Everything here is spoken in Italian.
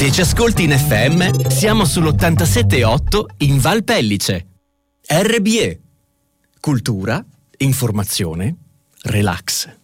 Se ci ascolti in FM, siamo sull'87.8 in Val Pellice. RBE. Cultura, informazione, relax.